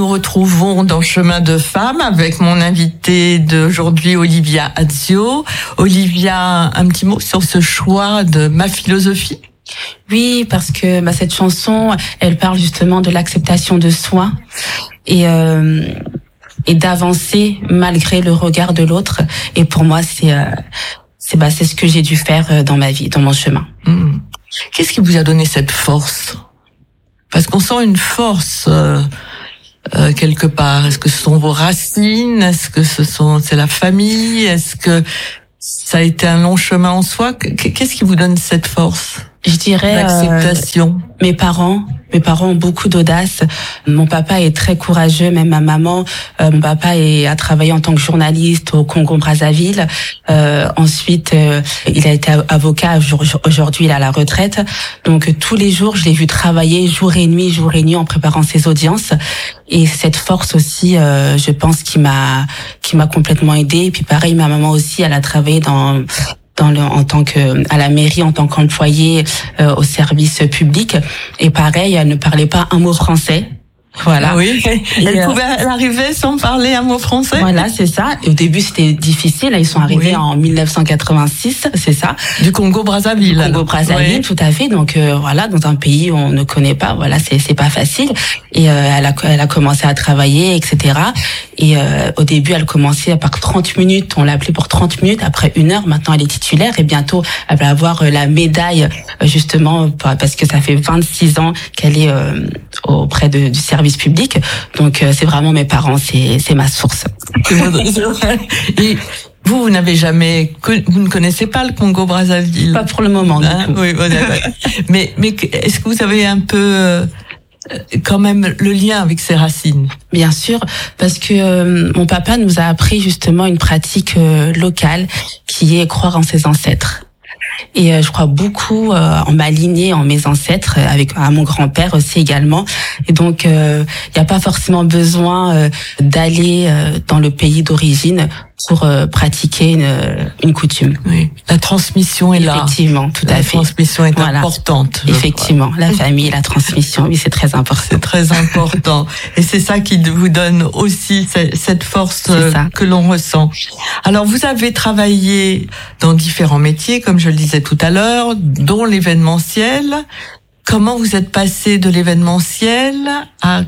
Nous retrouvons dans Chemin de Femme avec mon invité d'aujourd'hui, Olivia Azio. Olivia, un petit mot sur ce choix de Ma philosophie? Oui, parce que cette chanson, elle parle justement de l'acceptation de soi et d'avancer malgré le regard de l'autre. Et pour moi, c'est ce que j'ai dû faire dans ma vie, dans mon chemin. Qu'est-ce qui vous a donné cette force? Parce qu'on sent une force quelque part. Est-ce que ce sont vos racines? Est-ce que c'est la famille? Est-ce que ça a été un long chemin en soi? Qu'est-ce qui vous donne cette force? Je dirais l'acceptation. Mes parents ont beaucoup d'audace. Mon papa est très courageux, même ma maman. Mon papa a travaillé en tant que journaliste au Congo-Brazzaville. Ensuite, il a été avocat. Aujourd'hui, il est à la retraite. Donc tous les jours, je l'ai vu travailler jour et nuit en préparant ses audiences. Et cette force aussi, je pense, qui m'a complètement aidée. Et puis pareil, ma maman aussi, elle a travaillé à la mairie en tant qu'employée au service public, et pareil, elle ne parlait pas un mot français. Voilà. Ah oui. Elle arrivait sans parler un mot français. Voilà, c'est ça. Et au début, c'était difficile. Là, ils sont arrivés en 1986, c'est ça. Du Congo-Brazzaville. Du Congo-Brazzaville, oui. Tout à fait. Donc voilà, dans un pays où on ne connaît pas, voilà, c'est pas facile. Et elle a commencé à travailler, etc. Et au début, elle commençait par 30 minutes. On l'a appelée pour 30 minutes. Après 1 heure, maintenant, elle est titulaire. Et bientôt, elle va avoir la médaille, justement, parce que ça fait 26 ans qu'elle est auprès du service public. Donc c'est vraiment mes parents, c'est ma source. Et vous n'avez vous ne connaissez pas le Congo-Brazzaville? Pas pour le moment. Oui, mais est-ce que vous avez un peu quand même le lien avec ses racines? Bien sûr, parce que mon papa nous a appris justement une pratique locale qui est croire en ses ancêtres. Et je crois beaucoup en ma lignée, en mes ancêtres, à mon grand-père aussi également. Et donc, il n'y a pas forcément besoin d'aller dans le pays d'origine pour pratiquer une coutume. Oui, la transmission est là. Effectivement, tout à fait. La transmission est importante. Effectivement, la famille, la transmission, oui, c'est très important. C'est très important. Et c'est ça qui vous donne aussi cette force que l'on ressent. Alors, vous avez travaillé dans différents métiers, comme je le disais tout à l'heure, dont l'événementiel. Comment vous êtes passée de l'événementiel à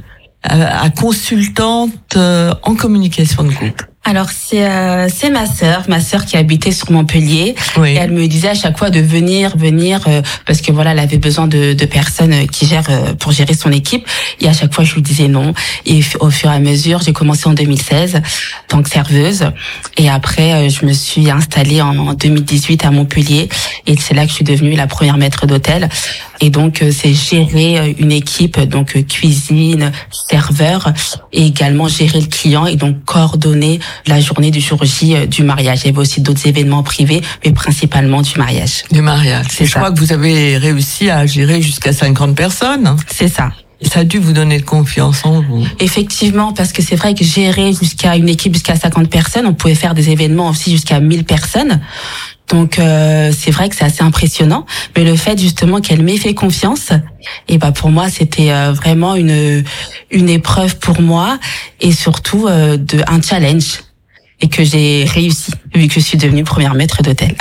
consultante en communication de groupe? Alors c'est ma sœur qui habitait sur Montpellier. Oui. Et elle me disait à chaque fois de venir parce que voilà, elle avait besoin de personnes qui gèrent pour gérer son équipe, et à chaque fois je lui disais non. Et au fur et à mesure, j'ai commencé en 2016 en tant que serveuse, et après je me suis installée en 2018 à Montpellier, et c'est là que je suis devenue la première maître d'hôtel. Et donc c'est gérer une équipe, donc cuisine, serveur, et également gérer le client, et donc coordonner la journée du jour J du mariage. Il y avait aussi d'autres événements privés, mais principalement du mariage. Du mariage. C'est ça. Je crois que vous avez réussi à gérer jusqu'à 50 personnes. C'est ça. Et ça a dû vous donner de confiance en vous. Effectivement, parce que c'est vrai que gérer une équipe jusqu'à 50 personnes, on pouvait faire des événements aussi jusqu'à 1000 personnes. Donc c'est vrai que c'est assez impressionnant, mais le fait justement qu'elle m'ait fait confiance, et pour moi c'était vraiment une épreuve pour moi, et surtout un challenge, et que j'ai réussi vu que je suis devenue première maître d'hôtel.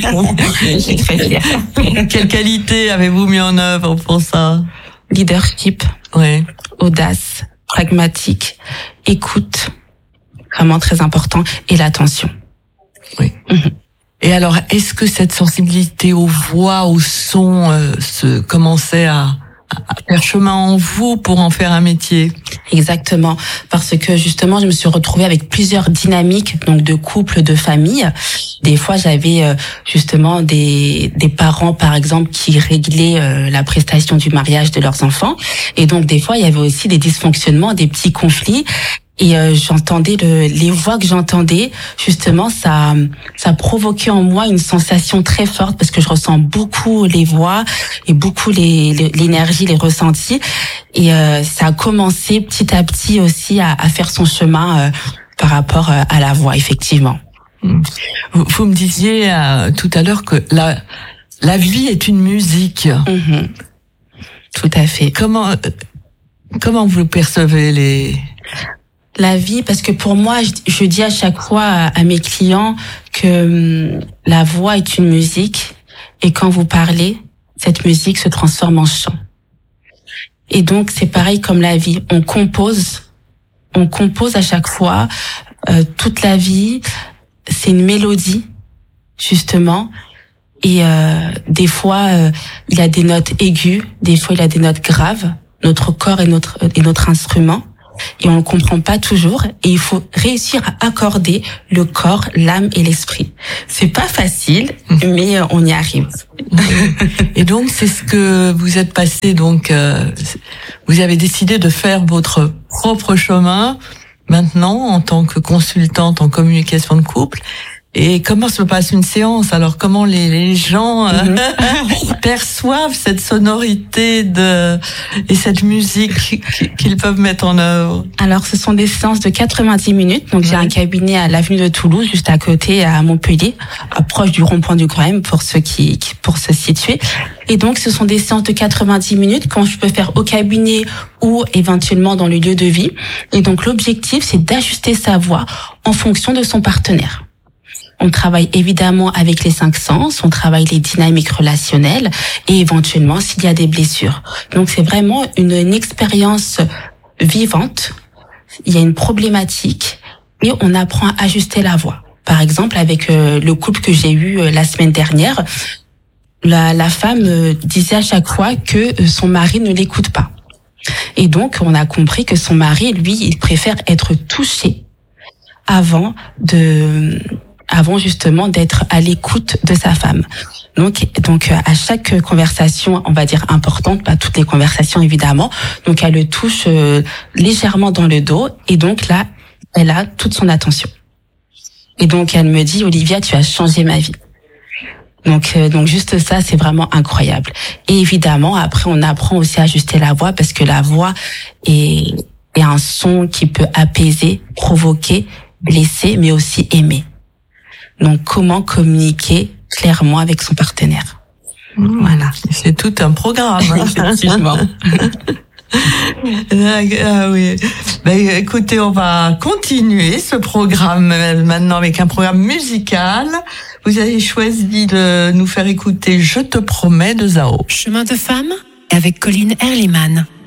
Je suis très fière. Quelle qualité avez-vous mis en œuvre pour ça? Leadership, oui. Audace, pragmatique, écoute, vraiment très important, et l'attention. Oui. Et alors, est-ce que cette sensibilité aux voix, aux sons, commençait à faire chemin en vous pour en faire un métier? Exactement, parce que justement, je me suis retrouvée avec plusieurs dynamiques, donc de couple, de famille. Des fois, j'avais justement des parents, par exemple, qui réglaient la prestation du mariage de leurs enfants. Et donc, des fois, il y avait aussi des dysfonctionnements, des petits conflits. Et j'entendais les voix que j'entendais, justement, ça provoquait en moi une sensation très forte, parce que je ressens beaucoup les voix et beaucoup l'énergie, les ressentis. Et ça a commencé petit à petit aussi à faire son chemin par rapport à la voix, effectivement. Vous me disiez tout à l'heure que la vie est une musique. Tout à fait. Comment vous percevez La vie, parce que pour moi, je dis à chaque fois à mes clients que la voix est une musique et quand vous parlez, cette musique se transforme en chant. Et donc, c'est pareil comme la vie. On compose à chaque fois, toute la vie. C'est une mélodie, justement. Et des fois, il y a des notes aiguës, des fois, il y a des notes graves. Notre corps est notre instrument. Et on ne comprend pas toujours. Et il faut réussir à accorder le corps, l'âme et l'esprit. C'est pas facile, mais on y arrive. Et donc, c'est ce que vous êtes passé. Donc, vous avez décidé de faire votre propre chemin maintenant en tant que consultante en communication de couple. Et comment se passe une séance? Alors, comment les gens perçoivent cette sonorité et cette musique qu'ils peuvent mettre en œuvre? Alors, ce sont des séances de 90 minutes. Donc, j'ai un cabinet à l'avenue de Toulouse, juste à côté, à Montpellier, proche du rond-point du Grand M, pour ceux pour se situer. Et donc, ce sont des séances de 90 minutes quand je peux faire au cabinet ou éventuellement dans le lieu de vie. Et donc, l'objectif, c'est d'ajuster sa voix en fonction de son partenaire. On travaille évidemment avec les 5 sens, on travaille les dynamiques relationnelles et éventuellement s'il y a des blessures. Donc c'est vraiment une expérience vivante. Il y a une problématique et on apprend à ajuster la voix. Par exemple, avec le couple que j'ai eu la semaine dernière, la femme disait à chaque fois que son mari ne l'écoute pas. Et donc on a compris que son mari, lui, il préfère être touché avant justement d'être à l'écoute de sa femme. Donc à chaque conversation, on va dire importante, pas toutes les conversations évidemment, donc elle le touche légèrement dans le dos et donc là, elle a toute son attention. Et donc elle me dit, Olivia, tu as changé ma vie. Donc juste ça, c'est vraiment incroyable. Et évidemment, après on apprend aussi à ajuster la voix parce que la voix est un son qui peut apaiser, provoquer, blesser, mais aussi aimer. Donc, comment communiquer clairement avec son partenaire. Voilà. C'est tout un programme. Effectivement. Ah oui. Écoutez, on va continuer ce programme maintenant avec un programme musical. Vous avez choisi de nous faire écouter Je te promets de Zao. Chemin de femme avec Colline Erliman.